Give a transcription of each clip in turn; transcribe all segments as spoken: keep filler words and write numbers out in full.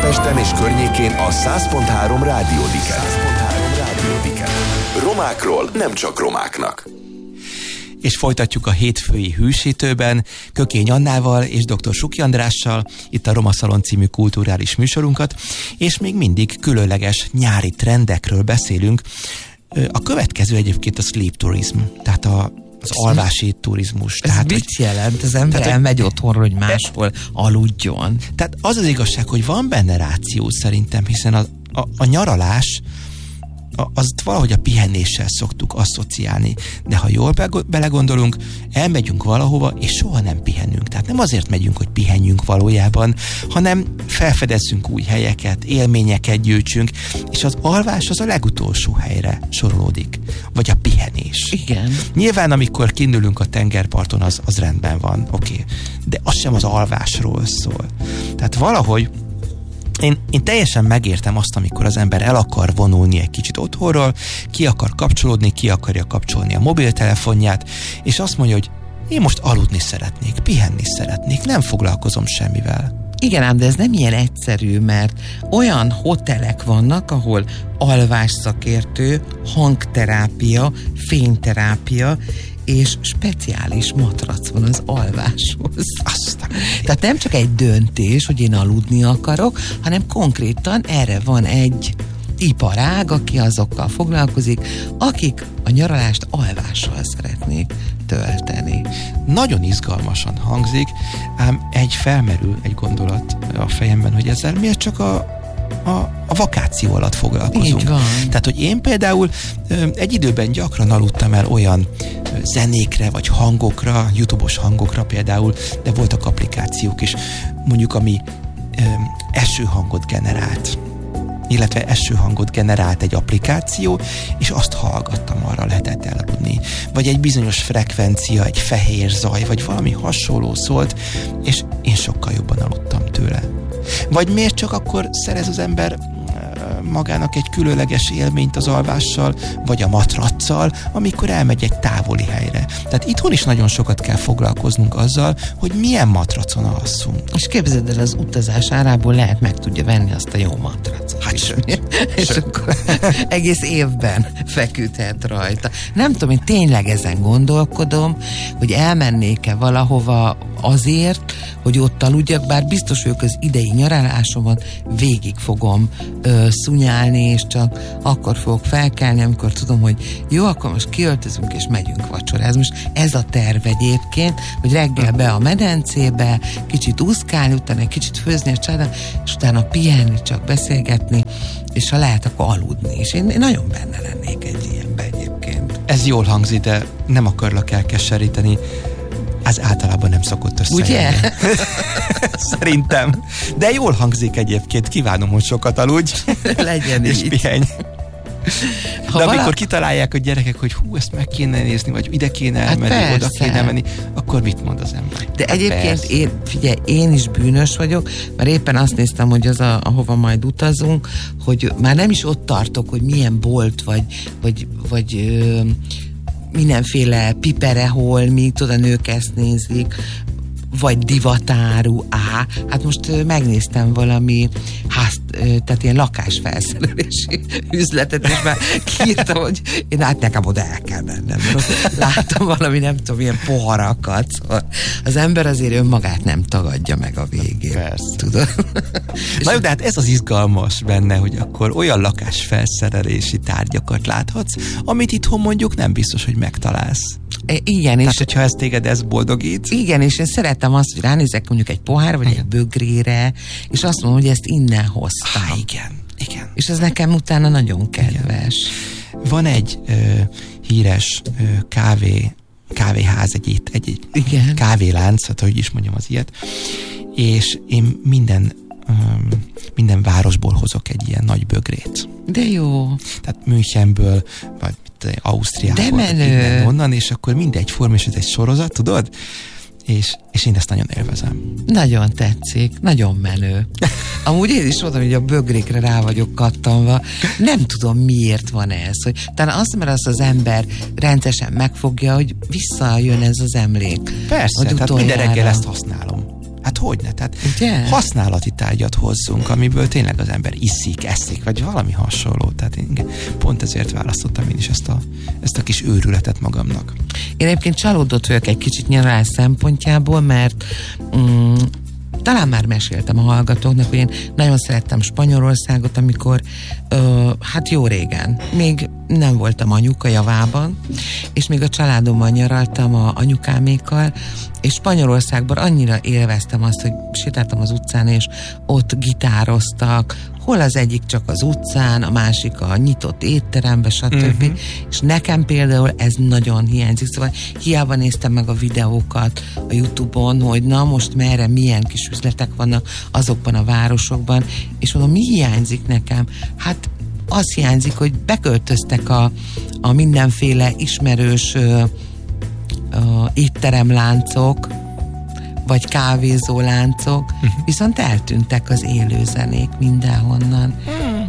Budapesten és környékén a száz pont három Rádió Diket. Romákról nem csak romáknak. És folytatjuk a hétfői hűsítőben Kökény Annával és dr. Suki Andrással, itt a Roma Szalon című kulturális műsorunkat, és még mindig különleges nyári trendekről beszélünk. A következő egyébként a sleep tourism, tehát a az alvási turizmus. Ez tehát, mit hogy, jelent? Az ember tehát, elmegy otthonra, hogy máshol aludjon. Tehát az az igazság, hogy van benne ráció szerintem, hiszen a, a, a nyaralás azt valahogy a pihenéssel szoktuk asszociálni, de ha jól belegondolunk, elmegyünk valahova, és soha nem pihenünk. Tehát nem azért megyünk, hogy pihenjünk valójában, hanem felfedezzünk új helyeket, élményeket gyűjtsünk, és az alvás az a legutolsó helyre sorolódik. Vagy a pihenés. Igen. Nyilván, amikor kiindulunk a tengerparton, az, az rendben van, oké. Okay. De az sem az alvásról szól. Tehát valahogy Én, én teljesen megértem azt, amikor az ember el akar vonulni egy kicsit otthonról, ki akar kapcsolódni, ki akarja kapcsolni a mobiltelefonját, és azt mondja, hogy én most aludni szeretnék, pihenni szeretnék, nem foglalkozom semmivel. Igen ám, de ez nem ilyen egyszerű, mert olyan hotelek vannak, ahol alvásszakértő, hangterápia, fényterápia, és speciális matrac van az alváshoz. Aztán. Tehát nem csak egy döntés, hogy én aludni akarok, hanem konkrétan erre van egy iparág, aki azokkal foglalkozik, akik a nyaralást alvással szeretnék tölteni. Nagyon izgalmasan hangzik, ám egy felmerül egy gondolat a fejemben, hogy ezzel miért csak a A, a vakáció alatt foglalkozunk. Így van. Tehát, hogy én például egy időben gyakran aludtam el olyan zenékre, vagy hangokra, YouTube-os hangokra például, de voltak applikációk is, mondjuk, ami esőhangot generált, illetve esőhangot generált egy applikáció, és azt hallgattam, arra lehetett elaludni. Vagy egy bizonyos frekvencia, egy fehér zaj, vagy valami hasonló szólt, és én sokkal jobban aludtam tőle. Vagy miért csak akkor szerez az ember magának egy különleges élményt az alvással, vagy a matraccal, amikor elmegy egy távoli helyre. Tehát itthon is nagyon sokat kell foglalkoznunk azzal, hogy milyen matracon alszunk. És képzeld el, az utazás árából lehet meg tudja venni azt a jó matracot. Hát sőt. És sőt. akkor egész évben feküdhet rajta. Nem tudom, én tényleg ezen gondolkodom, hogy elmennék-e valahova azért, hogy ott aludjak, bár biztos vagyok, az idei nyaralásomon végig fogom ö, szunyálni, és csak akkor fogok felkelni, amikor tudom, hogy jó, akkor most kiöltözünk, és megyünk vacsorázni. Most ez a terv egyébként, hogy reggel be a medencébe, kicsit úszkálni, utána egy kicsit főzni a családon, és utána pihenni, csak beszélgetni, és ha lehet, akkor aludni. És én, én nagyon benne lennék egy ilyenbe egyébként. Ez jól hangzik, de nem akarlak elkeseríteni. Ez általában nem szokott összejönni. Ugye? Szerintem. De jól hangzik egyébként. Kívánom, hogy sokat aludj. Legyen és így. pihenj. Ha De vala... amikor kitalálják a gyerekek, hogy hú, ezt meg kéne nézni, vagy ide kéne elmenni, hát oda kéne menni, akkor mit mond az ember? De hát egyébként persze. én, figyelj, én is bűnös vagyok, mert éppen azt néztem, hogy az, a, ahova majd utazunk, hogy már nem is ott tartok, hogy milyen bolt, vagy, vagy, vagy ö, mindenféle piperehol, mi tudod, a nők ezt nézik, vagy divatáru, á, hát most megnéztem valami ház, tehát ilyen lakásfelszerelési üzletet, és már kiírtam, hogy én hát nekem oda el kell mennem. Látom valami, nem tudom, ilyen poharakat. Szóval az ember azért önmagát nem tagadja meg a végén. Persze. Tudod? Na jó, de hát ez az izgalmas benne, hogy akkor olyan lakásfelszerelési tárgyakat láthatsz, amit itthon mondjuk nem biztos, hogy megtalálsz. E, igen, Tehát, és hogyha ez téged ez boldogít. igen, és én szeretem azt, hogy ránézek mondjuk egy pohár, vagy egy bögrére, és azt mondom, hogy ezt innen hoztam. Há, igen, igen. És ez nekem utána nagyon kedves. Igen. Van egy ö, híres ö, kávé, kávéház, egy, egy, egy Igen. kávélánc, hát hogy is mondjam az ilyet, és én minden um, minden városból hozok egy ilyen nagy bögrét. De jó. Tehát Münchenből, vagy Ausztriából, De menő. innen, onnan, és akkor mindegy forma, és ez egy sorozat, tudod? És, és én ezt nagyon élvezem. Nagyon tetszik, nagyon menő. Amúgy én is mondom, hogy a bögrékre rá vagyok kattanva. Nem tudom, miért van ez. Hogy talán azt, mert azt az ember rendszeresen megfogja, hogy visszajön ez az emlék. Persze, hogy tehát utoljára. minden reggel ezt használom. Hát hogyne? Tehát Ugye? használati tárgyat hozzunk, amiből tényleg az ember iszik, eszik, vagy valami hasonló. Tehát én pont ezért választottam én is ezt a, ezt a kis őrületet magamnak. Én egyébként csalódott vagyok egy kicsit nyaralás szempontjából, mert mm, talán már meséltem a hallgatóknak, hogy én nagyon szerettem Spanyolországot, amikor ö, hát jó régen, még nem voltam anyuka javában, és még a családommal nyaraltam a anyukámékkal, és Spanyolországban annyira élveztem azt, hogy sétáltam az utcán, és ott gitároztak, hol az egyik csak az utcán, a másik a nyitott étterembe, stb. Uh-huh. És nekem például ez nagyon hiányzik. Szóval hiába néztem meg a videókat a YouTube-on, hogy na most merre, milyen kis üzletek vannak azokban a városokban, és mondom, mi hiányzik nekem? Hát az hiányzik, hogy beköltöztek a, a mindenféle ismerős ö, ö, étteremláncok, vagy kávézóláncok, uh-huh. viszont eltűntek az élőzenék mindenhonnan. Hmm.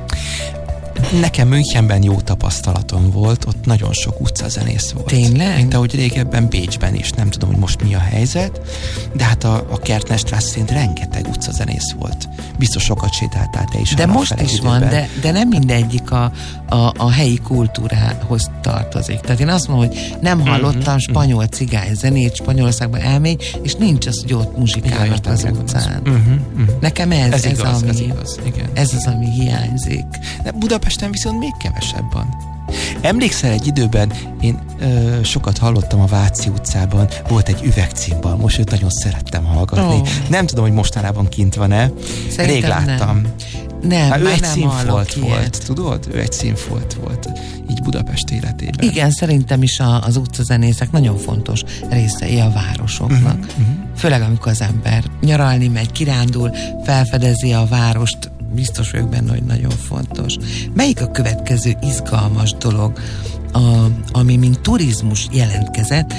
Nekem Münchenben jó tapasztalatom volt, ott nagyon sok utcazenész volt. Tényleg? Mint ahogy régebben Bécsben is, nem tudom, hogy most mi a helyzet, de hát a, a Kertnestrásszén rengeteg utcazenész volt. Biztos sokat sétáltál te is. De most is időben. van, de, de nem mindegyik a, a, a helyi kultúrához tartozik. Tehát én azt mondom, hogy nem hallottam mm-hmm. spanyol cigány zenét, Spanyolországban elmegy, és nincs az, hogy ott muzsikálnak ja, az utcán. Uh-huh, uh-huh. Nekem ez, ez, ez, igaz, ami, ez, igaz, igen. ez az, ami hiányzik. De Budapesten viszont még kevesebb van. Emlékszel, egy időben én ö, sokat hallottam a Váci utcában, volt egy üvegcímbal, most őt nagyon szerettem hallgatni. Oh. Nem tudom, hogy mostanában kint van-e. Szerintem Rég láttam. Nem, nem ő egy színfolt volt, volt, tudod? Ő egy színfolt volt, így Budapest életében. Igen, szerintem is a, az utcazenészek nagyon fontos részei a városoknak. Uh-huh, uh-huh. Főleg, amikor az ember nyaralni megy, kirándul, felfedezi a várost, biztos vagyok benne, hogy nagyon fontos. Melyik a következő izgalmas dolog, a, ami mint turizmus jelentkezett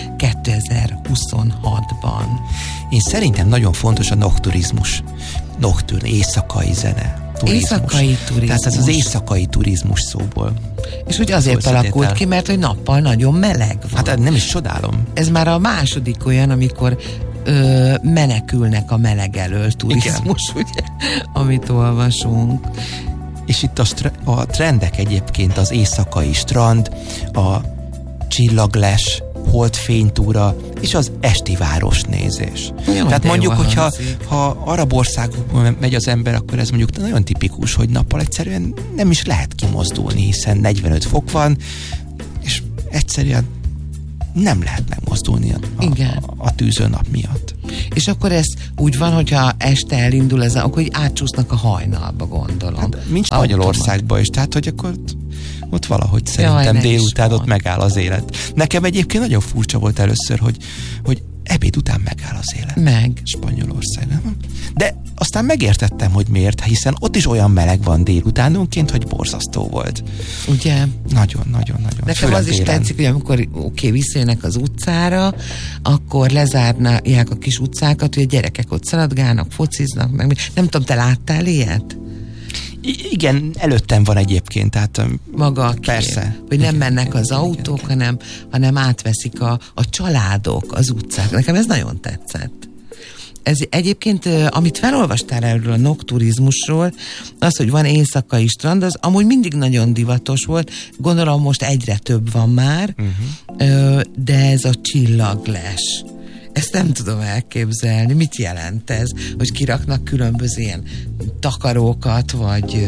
kétezer-huszonhatban? Én szerintem nagyon fontos a nokturizmus. Nocturn, éjszakai zene. Turizmus. Éjszakai turizmus. Tehát ez az éjszakai turizmus szóból. És úgy azért alakult ki, mert hogy nappal nagyon meleg van. Hát nem is csodálom. Ez már a második olyan, amikor ö, menekülnek a meleg elől turizmus, ugye, amit olvasunk. És itt a, stra- a trendek egyébként az éjszakai strand, a csillagles, holdfénytúra és az esti városnézés. Jó, tehát mondjuk, hogyha ha arab országokban megy az ember, akkor ez mondjuk nagyon tipikus, hogy nappal egyszerűen nem is lehet kimozdulni, hiszen negyvenöt fok van, és egyszerűen nem lehet megmozdulni a, a, a tűző nap miatt. És akkor ez úgy van, hogyha este elindul ez, akkor átcsúsznak a hajnalba, gondolom. Hát, mint Spanyolországban is, tehát hogy akkor ott valahogy szerintem Jaj, délután ott megáll az élet. Nekem egyébként nagyon furcsa volt először, hogy, hogy ebéd után megáll az élet. Meg. Spanyolországban. De aztán megértettem, hogy miért, hiszen ott is olyan meleg van délutánonként, hogy borzasztó volt. Ugye? Nagyon, nagyon, nagyon. Nekem az is télen. Tetszik, hogy amikor oké, okay, visszajönnek az utcára, akkor lezárnák a kis utcákat, hogy a gyerekek ott szaladgálnak, fociznak, meg nem tudom, te láttál ilyet? I- igen, előttem van egyébként, tehát maga a persze. Kép, hogy nem igen, mennek igen, az igen, autók, igen. Hanem, hanem átveszik a, a családok az utcák. Nekem ez nagyon tetszett. Ez egyébként, amit felolvastál erről a nokturizmusról, az, hogy van éjszakai strand, az amúgy mindig nagyon divatos volt, gondolom most egyre több van már, uh-huh. de ez a csillagles. Ezt nem tudom elképzelni. Mit jelent ez? Hogy kiraknak különböző ilyen takarókat, vagy,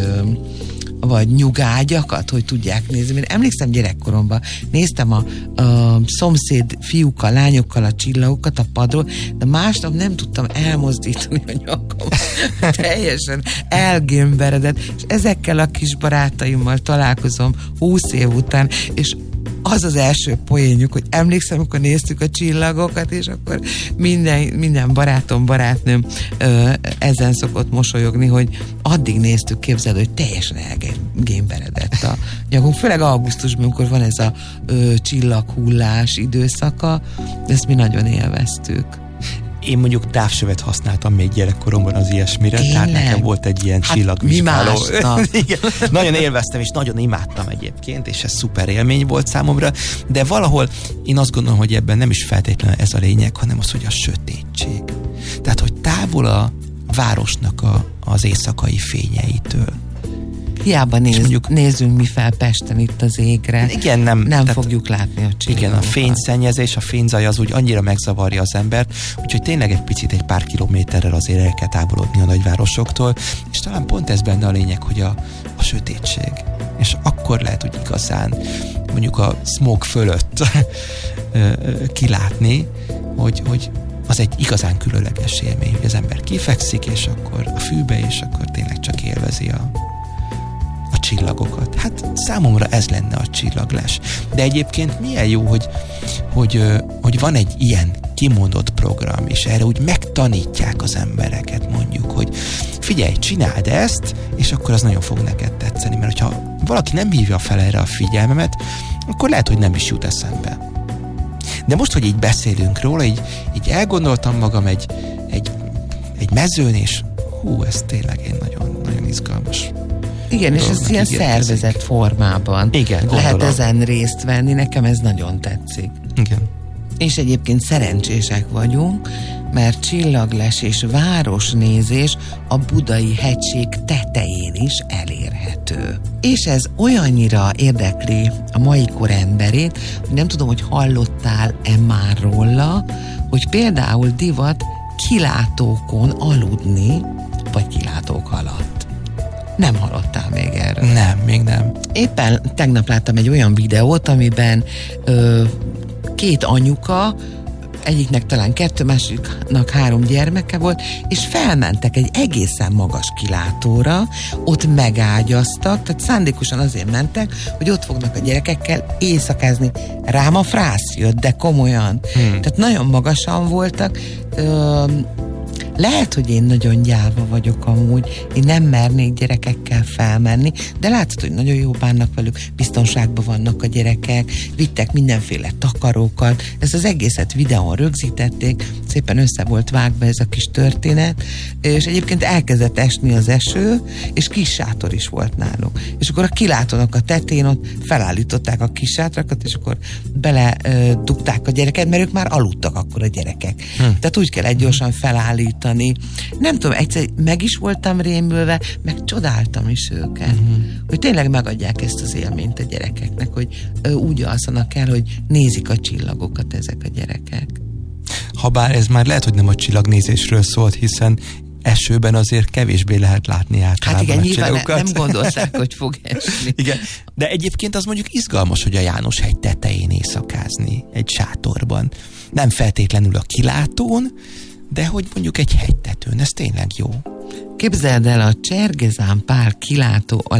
vagy nyugágyakat, hogy tudják nézni. Én emlékszem gyerekkoromban, néztem a, a szomszéd fiúkkal, lányokkal a csillagokat a padról, de másnap nem tudtam elmozdítani a nyakam. Teljesen elgémberedett, és ezekkel a kis barátaimmal találkozom húsz év után, és az az első poénjuk, hogy emlékszem, amikor néztük a csillagokat, és akkor minden, minden barátom, barátnőm ö, ezen szokott mosolyogni, hogy addig néztük, képzeld, hogy teljesen elgémberedett a nyakunk. Főleg augusztusban, amikor van ez a ö, csillaghullás időszaka, ezt mi nagyon élveztük. Én mondjuk távsövet használtam még gyerekkoromban az ilyesmire, Tényleg? Tehát nekem volt egy ilyen hát csillagvizsgáló. Igen, nagyon élveztem, és nagyon imádtam egyébként, és ez szuper élmény volt számomra, de valahol én azt gondolom, hogy ebben nem is feltétlenül ez a lényeg, hanem az, hogy a sötétség. Tehát, hogy távol a városnak a, az éjszakai fényeitől. Hiába néz, mondjuk, nézzünk mi fel Pesten itt az égre. Igen, nem. Nem tehát, fogjuk látni a csillagokat. Igen, a fényszennyezés, a fényzaj az úgy annyira megzavarja az embert, úgyhogy tényleg egy picit, egy pár kilométerrel azért el kell távolodni a nagyvárosoktól, és talán pont ez benne a lényeg, hogy a, a sötétség. És akkor lehet, hogy igazán mondjuk a smog fölött kilátni, hogy, hogy az egy igazán különleges élmény, hogy az ember kifekszik, és akkor a fűbe, és akkor tényleg csak élvezi a, a csillagokat. Hát számomra ez lenne a csillaglás. De egyébként milyen jó, hogy, hogy, hogy van egy ilyen kimondott program, és erre úgy megtanítják az embereket, mondjuk, hogy figyelj, csináld ezt, és akkor az nagyon fog neked tetszeni, mert hogyha valaki nem hívja fel erre a figyelmemet, akkor lehet, hogy nem is jut eszembe. De most, hogy így beszélünk róla, így, így elgondoltam magam egy, egy, egy mezőn, és hú, ez tényleg egy nagyon, nagyon izgalmas. Igen, és ez ilyen szervezett formában. Igen, lehet ezen részt venni, nekem ez nagyon tetszik. Igen. És egyébként szerencsések vagyunk, mert csillaglás és városnézés a Budai hegység tetején is elérhető. És ez olyannyira érdekli a mai kor emberét, hogy nem tudom, hogy hallottál-e már róla, hogy például divat kilátókon aludni, vagy kilátók alatt. Nem hallottál még erről? Nem, még nem. Éppen tegnap láttam egy olyan videót, amiben ö, két anyuka, egyiknek talán kettő, másiknak három gyermeke volt, és felmentek egy egészen magas kilátóra, ott megágyaztak, tehát szándékosan azért mentek, hogy ott fognak a gyerekekkel éjszakázni. Rám a frász jött, de komolyan. Hmm. Tehát nagyon magasan voltak. Ö, Lehet, hogy én nagyon gyáva vagyok amúgy, én nem mernék gyerekekkel felmenni, de látod, hogy nagyon jó bánnak velük, biztonságban vannak a gyerekek, vittek mindenféle takarókat, ezt az egészet videón rögzítették, szépen össze volt vágva ez a kis történet, és egyébként elkezdett esni az eső, és kis sátor is volt náluk. És akkor a kilátónak a tetén ott felállították a kis sátrakat, és akkor bele ö, dugták a gyereket, mert ők már aludtak akkor a gyerekek. Hm. Tehát úgy kell egy gyorsan felállítani. Nem tudom, egyszer meg is voltam rémülve, meg csodáltam is őket. Uh-huh. Hogy tényleg megadják ezt az élményt a gyerekeknek, hogy ö, úgy alszanak el, hogy nézik a csillagokat ezek a gyerekek. Habár ez már lehet, hogy nem a csillagnézésről szólt, hiszen esőben azért kevésbé lehet látni általában. Hát igen, a nyilván csillagokat. nem gondolták, hogy fog esni. Igen, de egyébként az mondjuk izgalmas, hogy a János-hegy tetején éjszakázni egy sátorban. Nem feltétlenül a kilátón, de hogy mondjuk egy hegytetőn, ez tényleg jó. Képzeld el, a Csergezán Pál kilátó